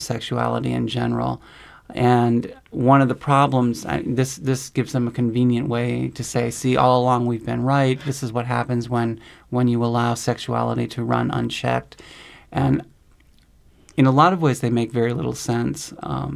sexuality in general. And one of the problems, this gives them a convenient way to say, see, all along we've been right. This is what happens when you allow sexuality to run unchecked. And in a lot of ways, they make very little sense.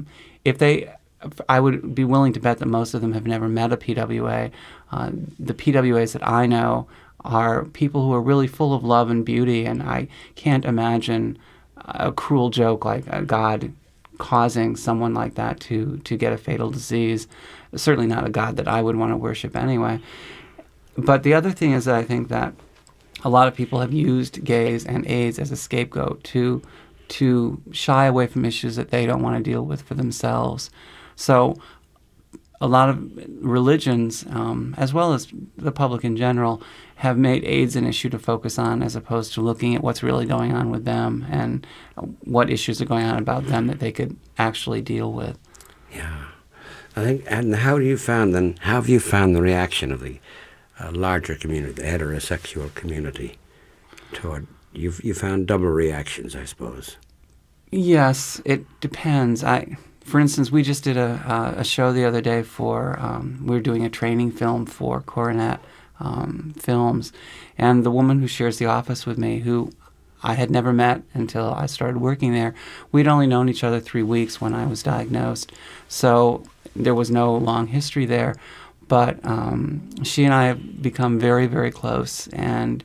I would be willing to bet that most of them have never met a PWA. The PWAs that I know are people who are really full of love and beauty, and I can't imagine a cruel joke like God causing someone like that to get a fatal disease. Certainly not a God that I would want to worship anyway. But the other thing is that I think that a lot of people have used gays and AIDS as a scapegoat to shy away from issues that they don't want to deal with for themselves. So a lot of religions, as well as the public in general, have made AIDS an issue to focus on as opposed to looking at what's really going on with them and what issues are going on about them that they could actually deal with. Yeah. I think, and how have you found the reaction of the larger community, the heterosexual community, toward, you found double reactions, I suppose? Yes, it depends. For instance, we just did a show the other day for, we were doing a training film for Coronet Films, and the woman who shares the office with me, who I had never met until I started working there, we'd only known each other 3 weeks when I was diagnosed, so there was no long history there, but she and I have become very, very close, and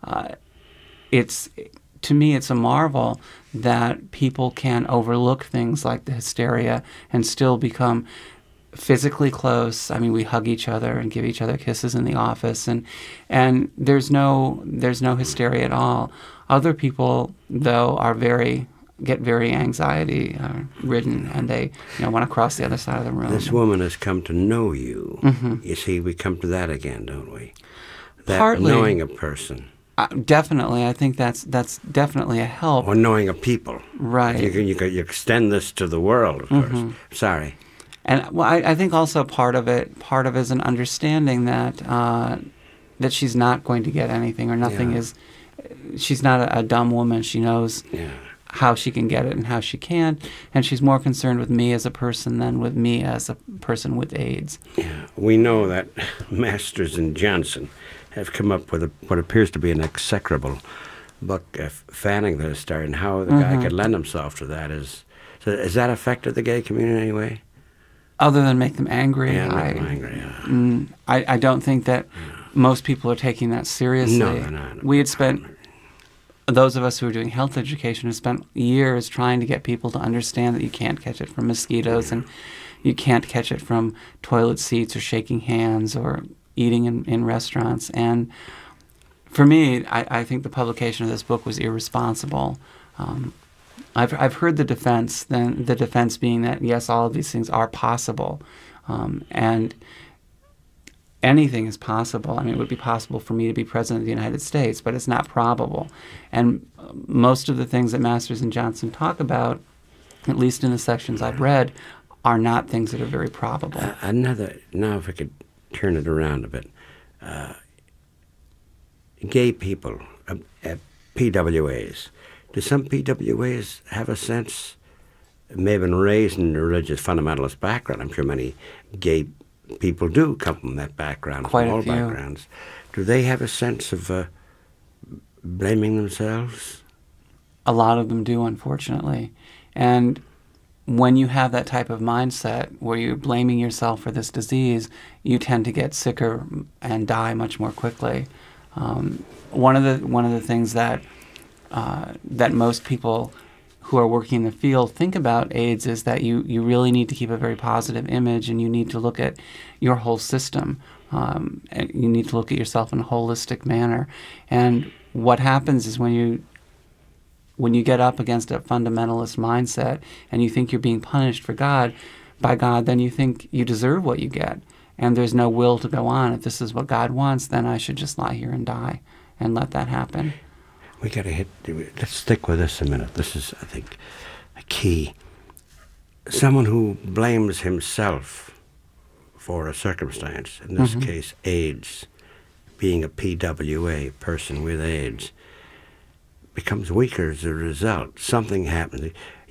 to me, it's a marvel that people can overlook things like the hysteria and still become physically close. I mean, we hug each other and give each other kisses in the office, and there's no hysteria at all. Other people, though, get very anxiety ridden, and they want to cross the other side of the room. This woman has come to know you. Mm-hmm. You see, we come to that again, don't we? That partly, knowing a person. Definitely, I think that's definitely a help. Or knowing a people, right? You extend this to the world, of course. Sorry, and well, I think also part of it is an understanding that that she's not going to get anything, or nothing is. She's not a dumb woman. She knows how she can get it and how she can't, and she's more concerned with me as a person than with me as a person with AIDS. Yeah, we know that Masters and Johnson have come up with what appears to be an execrable book fanning the hysteria, and how the guy could lend himself to that. Has that affected the gay community in any way? Other than make them angry? Yeah, make them angry, I don't think that most people are taking that seriously. No, they're not. We had spent, those of us who are doing health education have spent years trying to get people to understand that you can't catch it from mosquitoes, and you can't catch it from toilet seats or shaking hands or eating in restaurants. And for me, I think the publication of this book was irresponsible. I've heard the defense, the defense being that, yes, all of these things are possible, and anything is possible. I mean, it would be possible for me to be president of the United States, but it's not probable. And most of the things that Masters and Johnson talk about, at least in the sections I've read, are not things that are very probable. Now if I could turn it around a bit. Gay people, PWAs, do some PWAs have a sense, may have been raised in a religious fundamentalist background? I'm sure many gay people do come from that background, from all backgrounds. Do they have a sense of blaming themselves? A lot of them do, unfortunately. And when you have that type of mindset where you're blaming yourself for this disease, you tend to get sicker and die much more quickly. One of the things that that most people who are working in the field think about AIDS is that you really need to keep a very positive image, and you need to look at your whole system. And you need to look at yourself in a holistic manner. And what happens is when you get up against a fundamentalist mindset and you think you're being punished by God, then you think you deserve what you get. And there's no will to go on. If this is what God wants, then I should just lie here and die and let that happen. We got to let's stick with this a minute. This is, I think, a key. Someone who blames himself for a circumstance, in this case AIDS, being a PWA, person with AIDS, becomes weaker as a result. Something happens.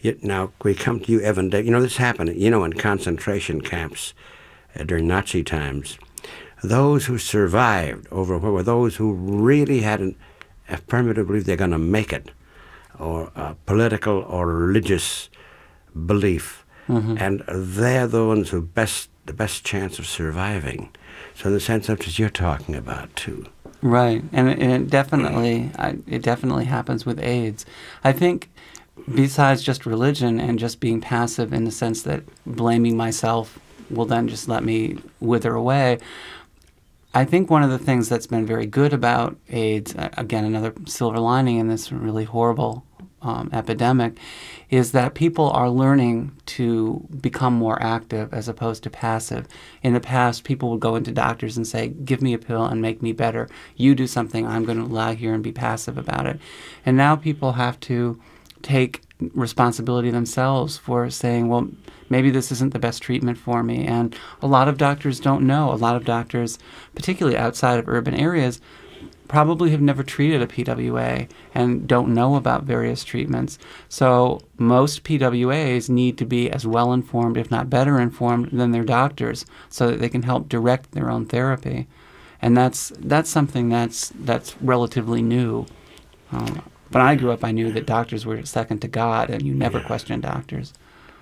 Now, we come to you, Evan. This happened, in concentration camps during Nazi times. Those who survived were those who really had a primitive belief they're going to make it, or a political or religious belief. Mm-hmm. And they're the ones who the best chance of surviving. So in the sense of what you're talking about, too. Right, and it definitely happens with AIDS. I think besides just religion and just being passive in the sense that blaming myself will then just let me wither away, I think one of the things that's been very good about AIDS, again, another silver lining in this really horrible epidemic, is that people are learning to become more active as opposed to passive. In the past, people would go into doctors and say, give me a pill and make me better. You do something, I'm going to lie here and be passive about it. And now people have to take responsibility themselves for saying, well, maybe this isn't the best treatment for me. And a lot of doctors don't know. A lot of doctors, particularly outside of urban areas, probably have never treated a PWA and don't know about various treatments. So most PWAs need to be as well informed, if not better informed, than their doctors so that they can help direct their own therapy. And that's something that's relatively new. When I grew up, I knew that doctors were second to God, and you never questioned doctors.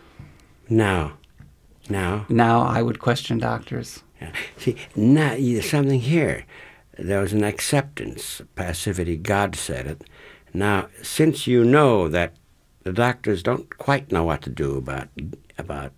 Now I would question doctors. Yeah. See, now there's something here. There was an acceptance, passivity. God said it. Now, since you know that the doctors don't quite know what to do about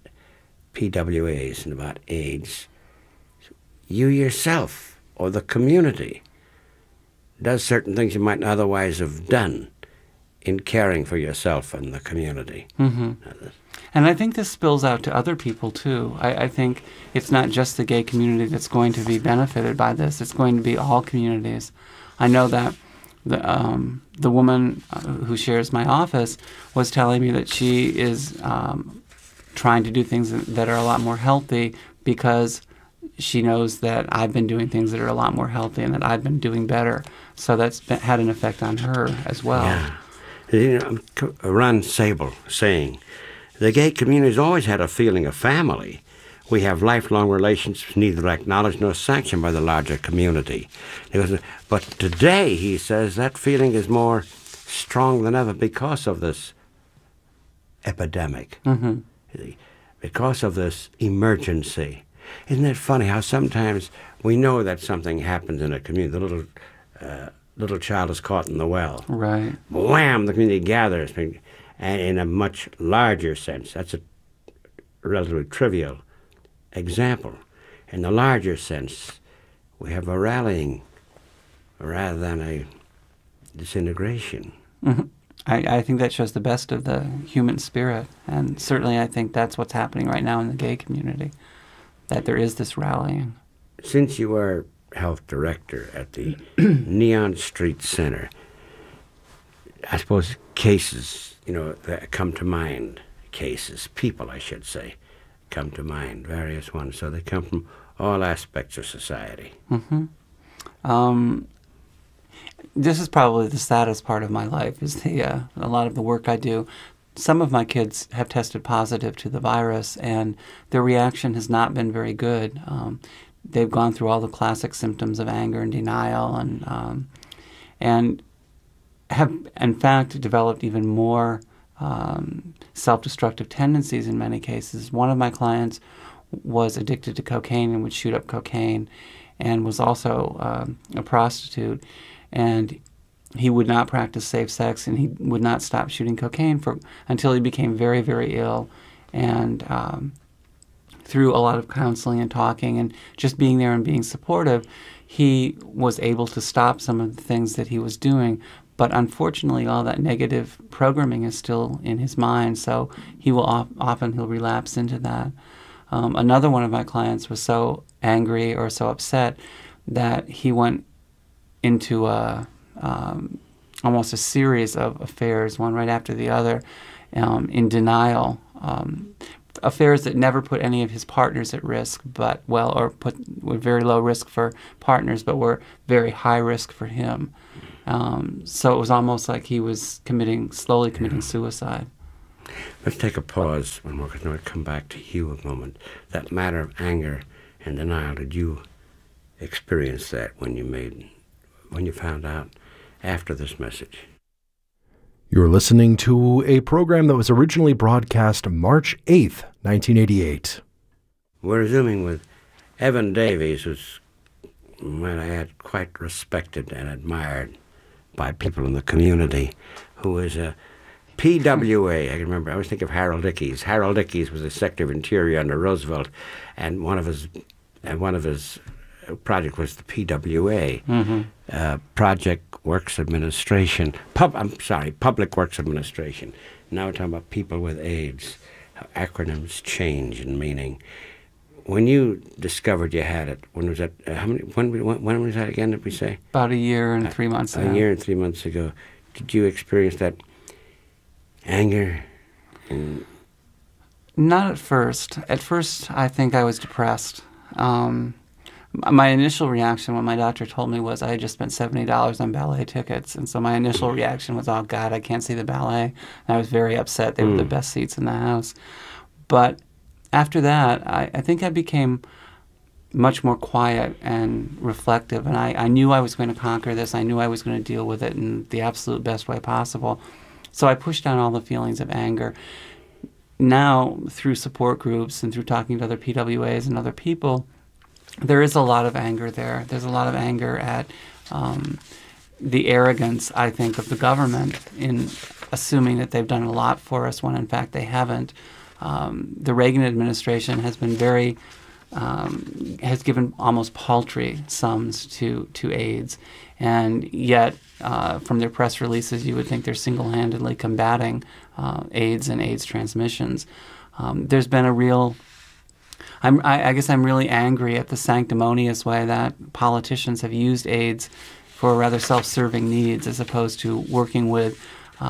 PWAs and about AIDS, you yourself or the community does certain things you might not otherwise have done in caring for yourself and the community. Mm-hmm. And I think this spills out to other people, too. I think it's not just the gay community that's going to be benefited by this. It's going to be all communities. I know that the woman who shares my office was telling me that she is trying to do things that are a lot more healthy because she knows that I've been doing things that are a lot more healthy and that I've been doing better. So that's had an effect on her as well. Yeah. Ron Sable saying, the gay community has always had a feeling of family. We have lifelong relationships neither acknowledged nor sanctioned by the larger community. But today, he says, that feeling is more strong than ever because of this epidemic, because of this emergency. Isn't it funny how sometimes we know that something happens in a community, the little child is caught in the well. Right. Wham! The community gathers. And in a much larger sense, that's a relatively trivial example. In the larger sense, we have a rallying rather than a disintegration. Mm-hmm. I think that shows the best of the human spirit. And certainly I think that's what's happening right now in the gay community, that there is this rallying. Since you are health director at the Neon Street Center, I suppose cases, that come to mind, people, I should say, come to mind, various ones. So they come from all aspects of society. Mm-hmm. This is probably the saddest part of my life, is a lot of the work I do. Some of my kids have tested positive to the virus, and their reaction has not been very good. They've gone through all the classic symptoms of anger and denial, and have, in fact, developed even more self-destructive tendencies in many cases. One of my clients was addicted to cocaine and would shoot up cocaine, and was also a prostitute. And he would not practice safe sex, and he would not stop shooting cocaine until he became very, very ill. And through a lot of counseling and talking and just being there and being supportive, he was able to stop some of the things that he was doing. But unfortunately, all that negative programming is still in his mind, so he will often he'll relapse into that. Another one of my clients was so angry or so upset that he went into almost a series of affairs, one right after the other, in denial. Affairs that never put any of his partners at risk, were very low risk for partners, but were very high risk for him. So it was almost like he was slowly committing suicide. Let's take a pause when we're going to come back to you a moment. That matter of anger and denial, did you experience that when you found out after this message? You're listening to a program that was originally broadcast March 8th, 1988. We're resuming with Evan Davies, who's, might I add, quite respected and admired by people in the community, who is a PWA. I can remember, I always think of Harold Ickes. Harold Ickes was the Secretary of Interior under Roosevelt, and one of his project was the PWA, Project Works Administration. Public Works Administration. Now we're talking about people with AIDS. How acronyms change in meaning. When you discovered you had it, when was that? When was that again? Did we say? About a year and 3 months ago. A year and 3 months ago. Did you experience that anger? Not at first. At first, I think I was depressed. My initial reaction when my doctor told me was I had just spent $70 on ballet tickets. And so my initial reaction was, oh, God, I can't see the ballet. And I was very upset. They were the best seats in the house. But after that, I think I became much more quiet and reflective. And I knew I was going to conquer this. I knew I was going to deal with it in the absolute best way possible. So I pushed down all the feelings of anger. Now, through support groups and through talking to other PWAs and other people, there is a lot of anger there. There's a lot of anger at the arrogance, I think, of the government in assuming that they've done a lot for us when, in fact, they haven't. The Reagan administration has been has given almost paltry sums to AIDS, and yet from their press releases, you would think they're single-handedly combating AIDS and AIDS transmissions. There's been a real I guess I'm really angry at the sanctimonious way that politicians have used AIDS for rather self-serving needs as opposed to working with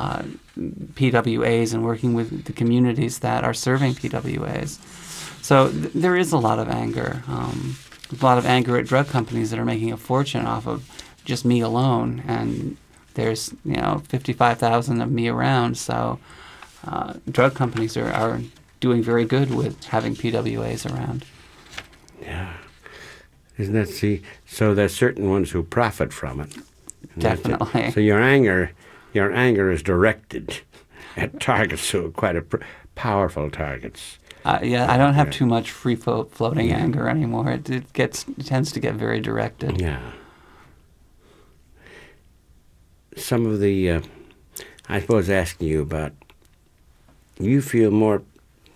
PWAs and working with the communities that are serving PWAs. So there is a lot of anger. A lot of anger at drug companies that are making a fortune off of just me alone. And there's 55,000 of me around. So drug companies are doing very good with having PWAs around. Yeah. Isn't that, so there's certain ones who profit from it. Definitely. So your anger is directed at targets, so quite powerful targets. I don't have too much free floating anger anymore. It tends to get very directed. Yeah. Some of the, I suppose, asking you about, you feel more.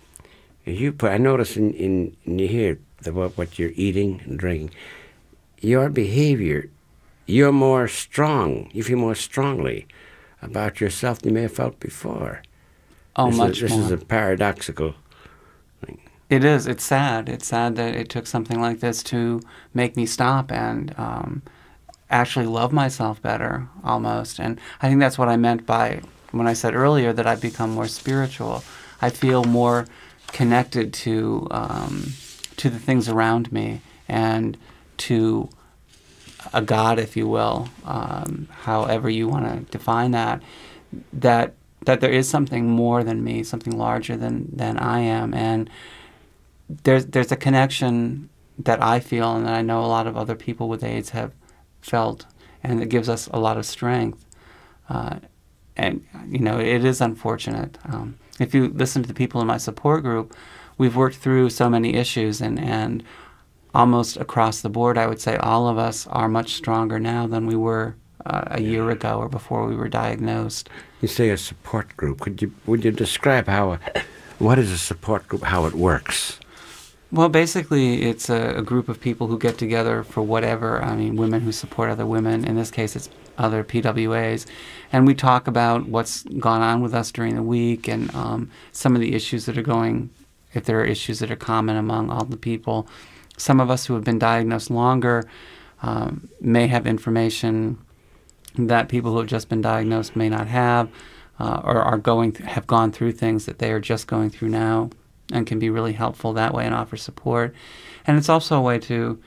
I notice in you hear about what you're eating and drinking, your behavior, you're more strong. You feel more strongly about yourself than you may have felt before. Oh, much more. This is a paradoxical thing. It is. It's sad. It's sad that it took something like this to make me stop and actually love myself better, almost. And I think that's what I meant by when I said earlier that I've become more spiritual. I feel more connected to the things around me and to a God, if you will, however you want to define that there is something more than me, something larger than I am, and there's a connection that I feel and that I know a lot of other people with AIDS have felt, and it gives us a lot of strength. And it is unfortunate. If you listen to the people in my support group, we've worked through so many issues, and almost across the board, I would say all of us are much stronger now than we were a year ago or before we were diagnosed. You say a support group. Would you describe what is a support group, how it works? Well, basically, it's a group of people who get together for whatever. I mean, women who support other women. In this case, it's other PWAs. And we talk about what's gone on with us during the week and some of the issues that are going, if there are issues that are common among all the people. Some of us who have been diagnosed longer may have information that people who have just been diagnosed may not have, or have gone through things that they are just going through now, and can be really helpful that way and offer support. And it's also a way to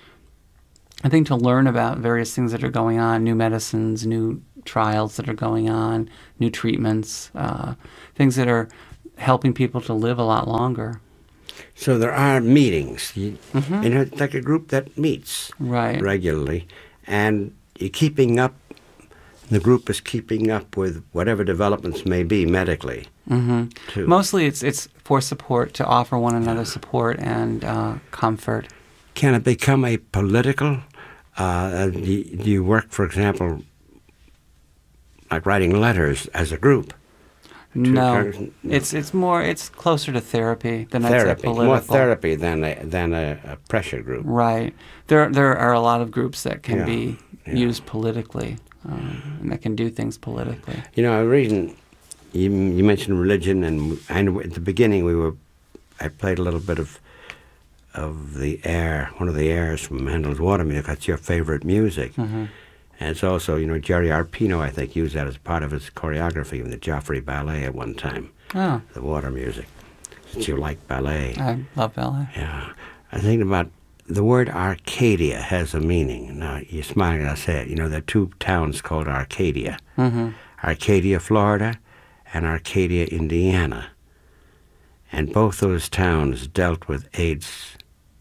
learn about various things that are going on, new medicines, new trials that are going on, new treatments, things that are helping people to live a lot longer. So there are meetings. It's like a group that meets Right. regularly, and you're keeping up. The group is keeping up with whatever developments may be medically. Too. Mostly it's for support, to offer one another support and comfort. Can it become a political? Do you work, for example, like writing letters as a group? No, it's closer to therapy than I'd say Therapy, political. more therapy than a pressure group. Right. There are a lot of groups that can Yeah, be yeah. used politically, and that can do things politically. You know, a reason you mentioned religion, and I know at the beginning I played a little bit of the air, one of the airs from Handel's Water Music. That's your favorite music. And it's also, you know, Jerry Arpino, I think, used that as part of his choreography in the Joffrey Ballet at one time, Oh, the water music. Since you like ballet. I love ballet. Yeah. I think about the word Arcadia has a meaning. Now, you're smiling as I say it. You know, there are two towns called Arcadia. Arcadia, Florida, and Arcadia, Indiana. And both those towns dealt with AIDS,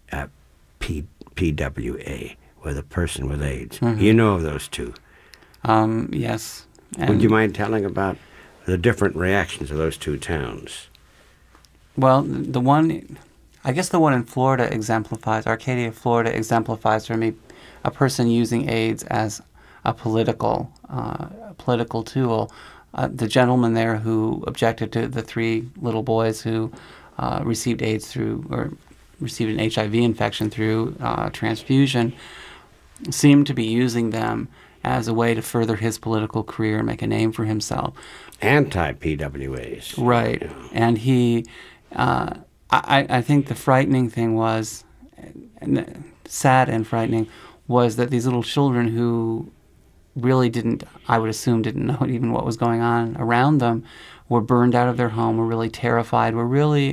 PWA, with a person with AIDS. You know of those two. Yes. Would you mind telling about the different reactions of those two towns? Well, I guess the one in Florida exemplifies, Arcadia, Florida exemplifies for me a person using AIDS as a political tool. The gentleman there who objected to the 3 little boys who received AIDS received an HIV infection through transfusion seemed to be using them as a way to further his political career and make a name for himself. Anti-PWAs. Right. Yeah. And he, I think the frightening thing was, sad and frightening, was that these little children who really I would assume, didn't know even what was going on around them, were burned out of their home, were really terrified, were really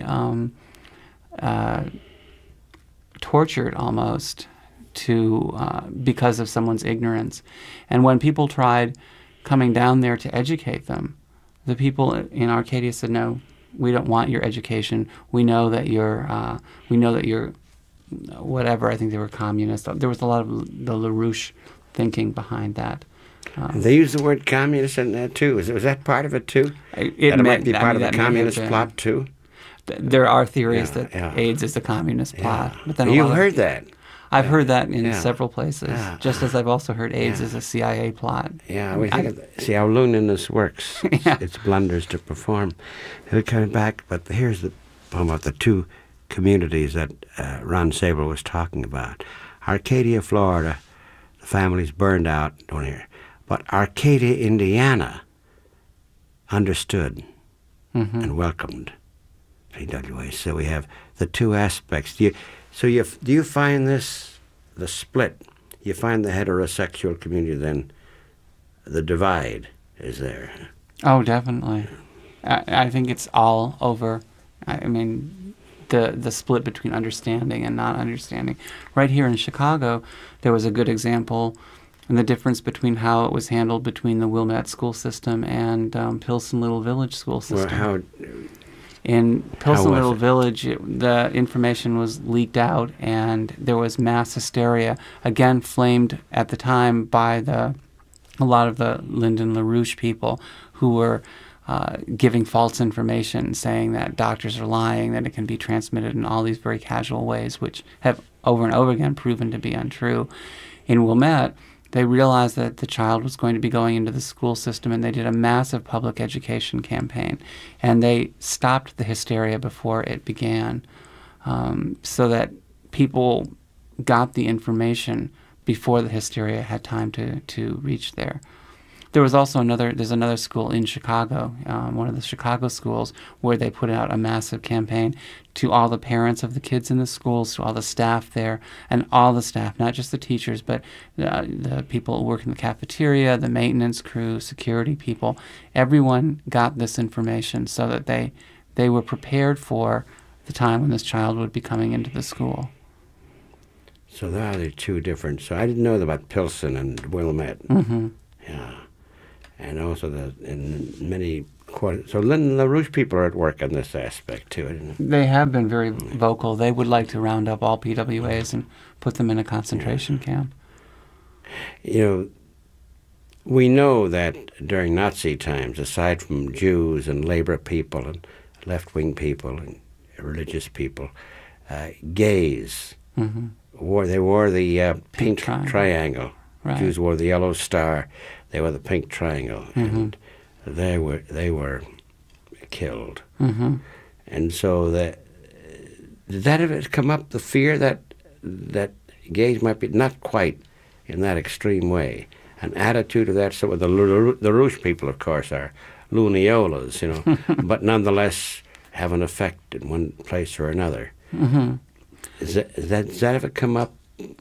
tortured almost because of someone's ignorance. And when people tried coming down there to educate them, the people in Arcadia said, "No, we don't want your education. We know that you're whatever." I think they were communist. There was a lot of the LaRouche thinking behind that. They use the word communist in that too. Was that part of it too? It might be part of the communist plot too. There are theories that yeah. AIDS is a communist plot. Yeah. But then You've heard that. I've heard that in Yeah. several places, Yeah. just as I've also heard AIDS is a CIA plot. Yeah, we think see how loneliness works. Yeah. It's blunders to perform. We're coming back, but here's the poem about the two communities that Ron Sabol was talking about. Arcadia, Florida, the family's burned out, don't hear. But Arcadia, Indiana, understood and welcomed PWA. So we have the two aspects. Do you find this, the split, you find the heterosexual community then, the divide is there? Oh, definitely. I think it's all over. I mean, the split between understanding and not understanding. Right here in Chicago, there was a good example and the difference between how it was handled between the Wilmette school system and Pilsen Little Village school system. Well, in Pilsen Little it? Village, the information was leaked out, and there was mass hysteria, again flamed at the time by a lot of the Lyndon LaRouche people who were giving false information, saying that doctors are lying, that it can be transmitted in all these very casual ways, which have over and over again proven to be untrue. In Wilmette, they realized that the child was going to be going into the school system, and they did a massive public education campaign. And they stopped the hysteria before it began, so that people got the information before the hysteria had time to reach there. There was also there's another school in Chicago, one of the Chicago schools, where they put out a massive campaign to all the parents of the kids in the schools, to all the staff there, and all the staff, not just the teachers, but the people who work in the cafeteria, the maintenance crew, security people. Everyone got this information so that they were prepared for the time when this child would be coming into the school. So there are the two different. So I didn't know about Pilsen and Wilmette. Mm-hmm. Yeah. And also in many So Lyndon LaRouche people are at work on this aspect too, isn't it? They have been very vocal. They would like to round up all PWAs and put them in a concentration camp. You know, we know that during Nazi times, aside from Jews and labor people and left-wing people and religious people, gays they wore the pink triangle. Right. Jews wore the yellow star. They wore the pink triangle, and they were killed. And so did that ever come up? The fear that gays might be not quite in that extreme way, an attitude of that sort. The LaRouche people, of course, are Luniolas, you know, but nonetheless have an effect in one place or another. Does that ever come up?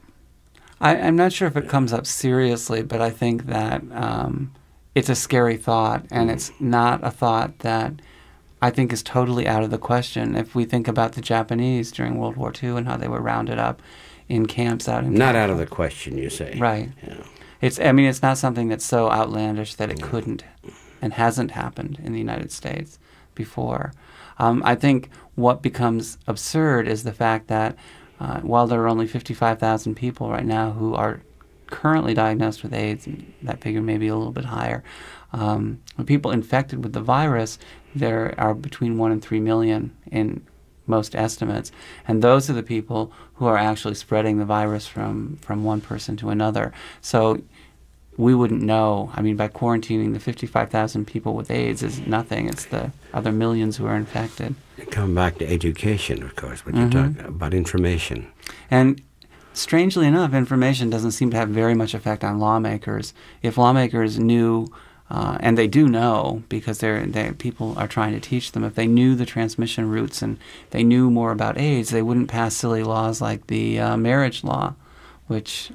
I'm not sure if it comes up seriously, but I think that it's a scary thought, and it's not a thought that I think is totally out of the question. If we think about the Japanese during World War II and how they were rounded up in camps out in Not out of the question, you say. Right. Yeah. It's not something that's so outlandish that it couldn't and hasn't happened in the United States before. I think what becomes absurd is the fact that while there are only 55,000 people right now who are currently diagnosed with AIDS, that figure may be a little bit higher, the people infected with the virus, there are between 1 and 3 million in most estimates. And those are the people who are actually spreading the virus from one person to another. So we wouldn't know. I mean, by quarantining the 55,000 people with AIDS is nothing. It's the other millions who are infected. Come back to education, of course, when you talk about information. And strangely enough, information doesn't seem to have very much effect on lawmakers. If lawmakers knew, and they do know because people are trying to teach them, if they knew the transmission routes and they knew more about AIDS, they wouldn't pass silly laws like the marriage law, which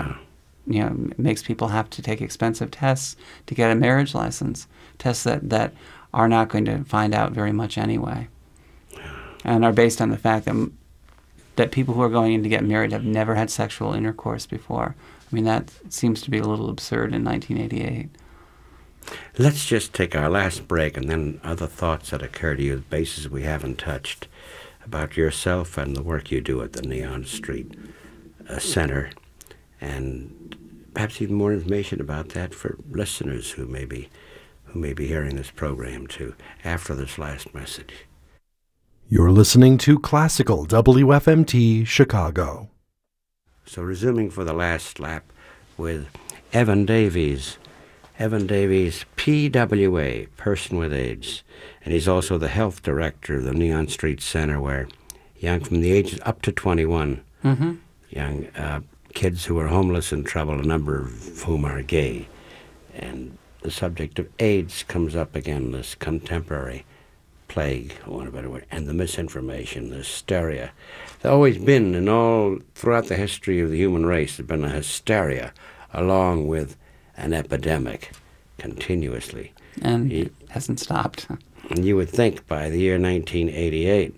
makes people have to take expensive tests to get a marriage license, tests that are not going to find out very much anyway, and are based on the fact that people who are going in to get married have never had sexual intercourse before. I mean, that seems to be a little absurd in 1988. Let's just take our last break and then other thoughts that occur to you, bases we haven't touched, about yourself and the work you do at the Neon Street Center, and perhaps even more information about that for listeners who may be hearing this program too, after this last message. You're listening to Classical WFMT Chicago. So resuming for the last lap with Evan Davies. Evan Davies, PWA, Person with AIDS, and he's also the health director of the Neon Street Center, where from the ages up to 21, young kids who are homeless and trouble, a number of whom are gay. And the subject of AIDS comes up again, this contemporary plague, for want of a better word, and the misinformation, the hysteria. There's always been, throughout the history of the human race, there's been a hysteria along with an epidemic continuously. And it hasn't stopped. And you would think by the year 1988,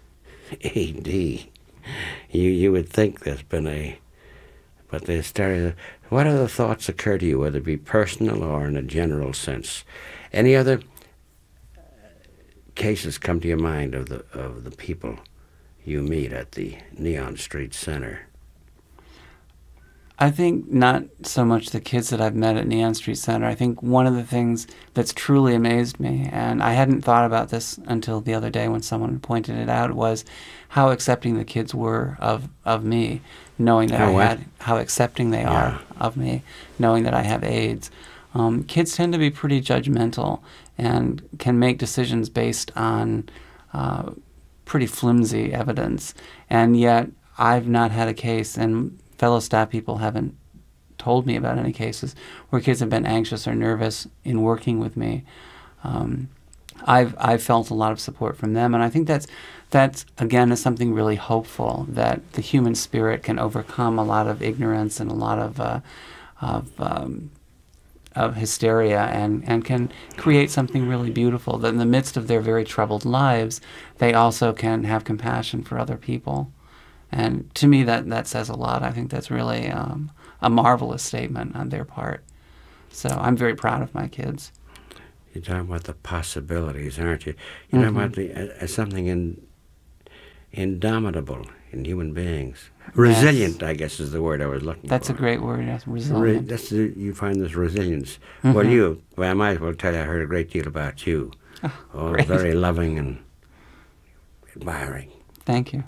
AD, you would think there's been but the hysteria. What other thoughts occur to you, whether it be personal or in a general sense? Any other cases come to your mind of the people you meet at the Neon Street Center? I think not so much the kids that I've met at Neon Street Center. I think one of the things that's truly amazed me, and I hadn't thought about this until the other day when someone pointed it out, was how accepting the kids were of me, knowing that how accepting they are of me, knowing that I have AIDS. Kids tend to be pretty judgmental and can make decisions based on pretty flimsy evidence, and yet I've not had a case, and fellow staff people haven't told me about any cases where kids have been anxious or nervous in working with me. I've felt a lot of support from them, and I think that's again is something really hopeful, that the human spirit can overcome a lot of ignorance and a lot of hysteria and can create something really beautiful. That in the midst of their very troubled lives, they also can have compassion for other people. And to me, that says a lot. I think that's really a marvelous statement on their part. So I'm very proud of my kids. You're talking about the possibilities, aren't you? You're talking about something indomitable in human beings. Resilient, I guess, is the word I was looking for. That's a great word, yes, resilient. You find this resilience. Well, I might as well tell you I heard a great deal about you. Oh, very loving and admiring. Thank you.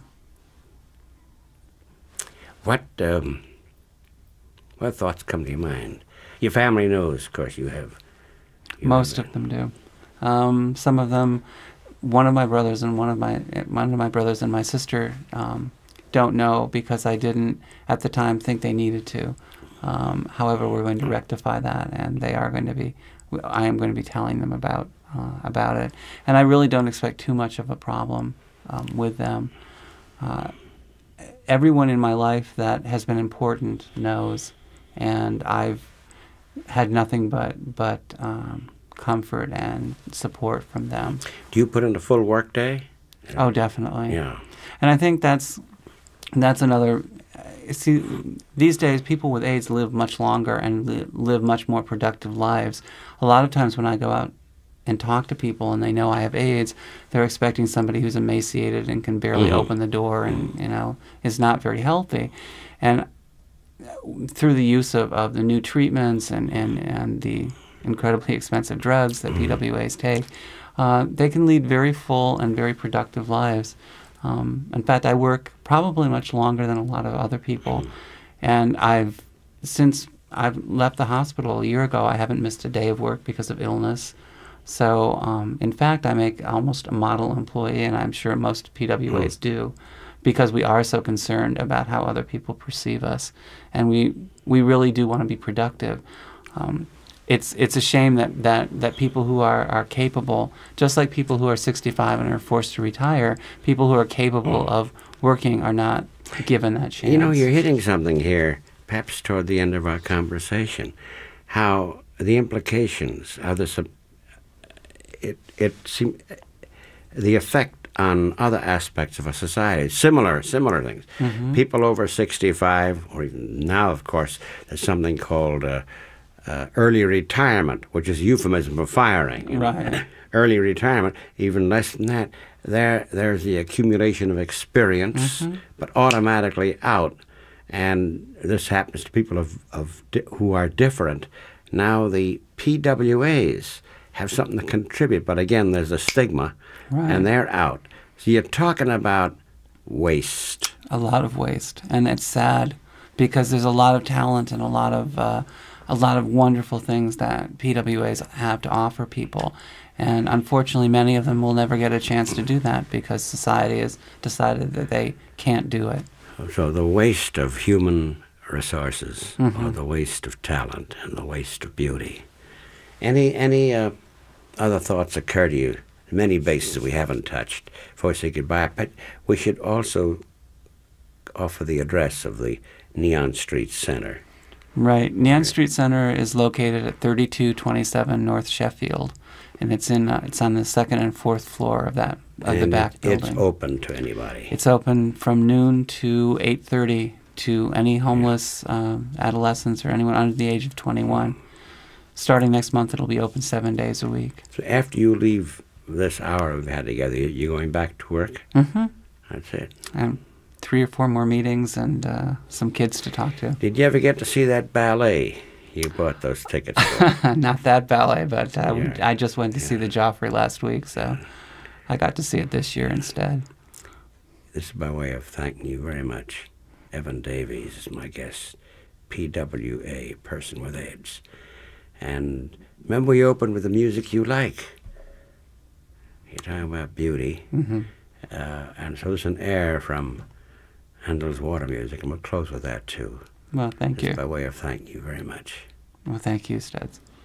What thoughts come to your mind? Your family knows, of course, you have. Most of them do. Some of them, one of my brothers and my sister don't know because I didn't at the time think they needed to. However, we're going to rectify that, and I am going to be telling them about it. And I really don't expect too much of a problem with them. Everyone in my life that has been important knows, and I've had nothing but comfort and support from them. Do you put in a full work day? Oh, definitely. Yeah. And I think that's another. See, these days people with AIDS live much longer and live much more productive lives. A lot of times when I go out and talk to people and they know I have AIDS, they're expecting somebody who's emaciated and can barely open the door and is not very healthy. And through the use of the new treatments and the incredibly expensive drugs that PWAs take, they can lead very full and very productive lives. In fact, I work probably much longer than a lot of other people. And since I've left the hospital a year ago, I haven't missed a day of work because of illness. So, in fact, I make almost a model employee, and I'm sure most PWAs do, because we are so concerned about how other people perceive us. And we really do want to be productive. It's a shame that people who are capable, just like people who are 65 and are forced to retire, people who are capable of working are not given that chance. You know, you're hitting something here, perhaps toward the end of our conversation, how the implications of this, the effect on other aspects of a society, similar things. People over 65, or even now, of course, there's something called early retirement, which is a euphemism for firing. Right. Early retirement, even less than that. There's the accumulation of experience, but automatically out. And this happens to people who are different. Now the PWAs have something to contribute, but again, there's a stigma, and they're out. So you're talking about waste. A lot of waste, and it's sad because there's a lot of talent and a lot of wonderful things that PWAs have to offer people. And unfortunately, many of them will never get a chance to do that because society has decided that they can't do it. So the waste of human resources, or the waste of talent, and the waste of beauty. Any other thoughts occur to you? Many bases that we haven't touched before we say goodbye, but we should also offer the address of the Neon Street Center. Right. Neon Street Center is located at 3227 North Sheffield, and it's on the second and fourth floor of the back building. It's open to anybody. It's open from noon to 8:30 to any homeless adolescents or anyone under the age of 21. Starting next month, it'll be open 7 days a week. So after you leave this hour we've had together, you're going back to work? That's it. And 3 or 4 more meetings and some kids to talk to. Did you ever get to see that ballet you bought those tickets for? Not that ballet, but I just went to see the Joffrey last week, so I got to see it this year instead. This is by way of thanking you very much. Evan Davies is my guest, PWA, person with AIDS. And remember, we opened with the music you like. You're talking about beauty. And so there's an air from Handel's Water Music, and we'll close with that too. Well, thank you. By way of thank you very much. Well, thank you, Studs.